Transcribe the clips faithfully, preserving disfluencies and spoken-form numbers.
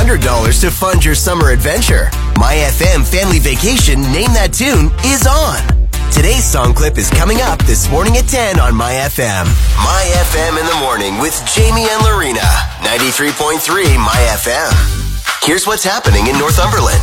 hundred dollars to fund your summer adventure. My F M Family Vacation Name That Tune is on. Today's song clip is coming up this morning at ten on My F M. My F M in the morning with Jamie and Lorena. ninety-three point three My F M. Here's what's happening in Northumberland.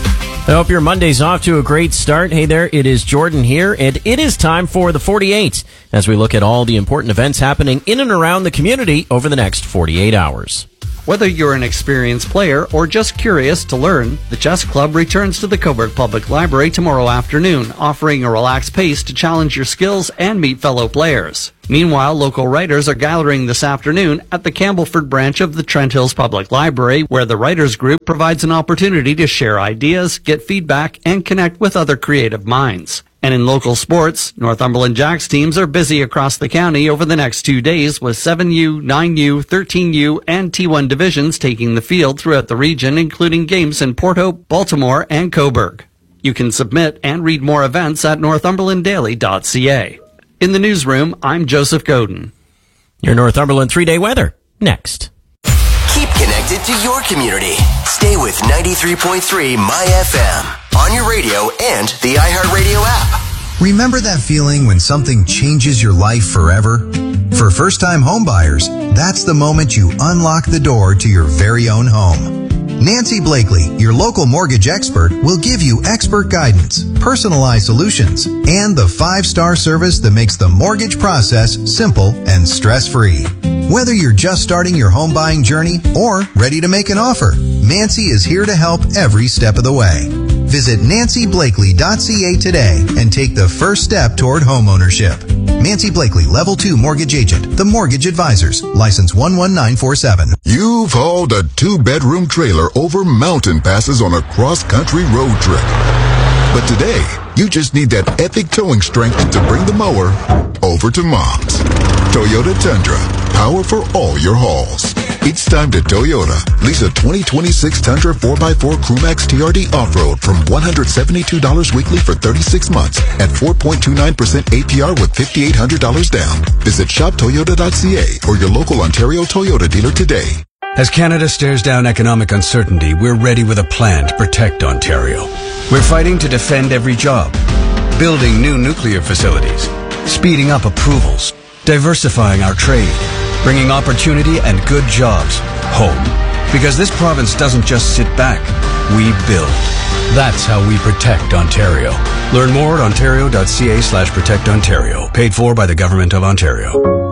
I hope your Monday's off to a great start. Hey there, it is Jordan here, and it is time for the forty-eight as we look at all the important events happening in and around the community over the next forty-eight hours. Whether you're an experienced player or just curious to learn, the Chess Club returns to the Cobourg Public Library tomorrow afternoon, offering a relaxed pace to challenge your skills and meet fellow players. Meanwhile, local writers are gathering this afternoon at the Campbellford branch of the Trent Hills Public Library, where the Writers Group provides an opportunity to share ideas, get feedback, and connect with other creative minds. And in local sports, Northumberland Jacks teams are busy across the county over the next two days with seven U, nine U, thirteen U, and T one divisions taking the field throughout the region, including games in Port Hope, Baltimore, and Cobourg. You can submit and read more events at northumberland daily dot c a. In the newsroom, I'm Joseph Godin. Your Northumberland three-day weather, next. Keep connected to your community. Stay with ninety-three point three My F M on your radio and the iHeartRadio app. Remember that feeling when something changes your life forever? For first-time homebuyers, that's the moment you unlock the door to your very own home. Nancy Blakely, your local mortgage expert, will give you expert guidance, personalized solutions, and the five-star service that makes the mortgage process simple and stress-free. Whether you're just starting your home buying journey or ready to make an offer, Nancy is here to help every step of the way. Visit nancy blakely dot c a today and take the first step toward homeownership. Nancy Blakely, Level two Mortgage Agent, The Mortgage Advisors, License one one nine four seven. You've hauled a two-bedroom trailer over mountain passes on a cross-country road trip. But today, you just need that epic towing strength to bring the mower over to Mom's. Toyota Tundra, power for all your hauls. It's time to Toyota. Lease a twenty twenty-six Tundra four by four Crewmax T R D Off-Road from one hundred seventy-two dollars weekly for thirty-six months at four point two nine percent A P R with five thousand eight hundred dollars down. Visit shop toyota dot c a or your local Ontario Toyota dealer today. As Canada stares down economic uncertainty, we're ready with a plan to protect Ontario. We're fighting to defend every job, building new nuclear facilities, speeding up approvals, diversifying our trade, bringing opportunity and good jobs home. Because this province doesn't just sit back, we build. That's how we protect Ontario. Learn more at ontario dot c a slash protect Ontario. Paid for by the Government of Ontario.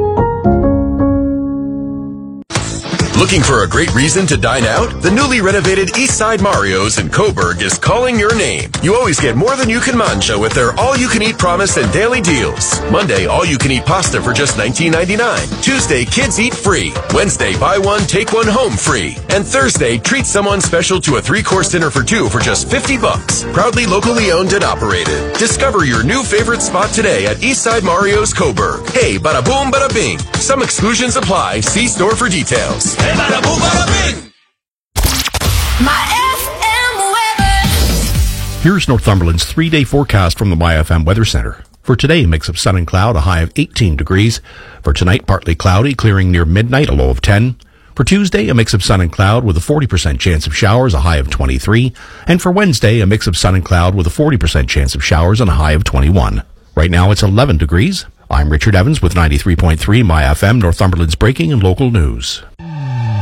Looking for a great reason to dine out? The newly renovated Eastside Mario's in Cobourg is calling your name. You always get more than you can mancha with their all-you-can-eat promise and daily deals. Monday, all-you-can-eat pasta for just nineteen ninety-nine. Tuesday, kids eat free. Wednesday, buy one, take one home free. And Thursday, treat someone special to a three-course dinner for two for just fifty bucks. Proudly locally owned and operated. Discover your new favorite spot today at Eastside Mario's Cobourg. Hey, bada boom, bada bing. Some exclusions apply. See store for details. Hey, bada boom, bada bing. My F M weather. Here's Northumberland's three-day forecast from the My F M Weather Center. For today, a mix of sun and cloud, a high of eighteen degrees. For tonight, partly cloudy, clearing near midnight, a low of ten. For Tuesday, a mix of sun and cloud with a forty percent chance of showers, a high of twenty-three. And for Wednesday, a mix of sun and cloud with a forty percent chance of showers and a high of twenty-one. Right now, it's eleven degrees. I'm Richard Evans with ninety-three point three My F M, Northumberland's breaking and local news.